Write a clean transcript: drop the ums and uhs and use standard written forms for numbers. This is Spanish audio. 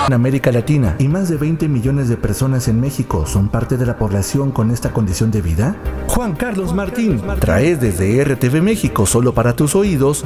En América Latina y más de 20 millones de personas en México son parte de la población con esta condición de vida. Juan Carlos Martín trae desde RTV México solo para tus oídos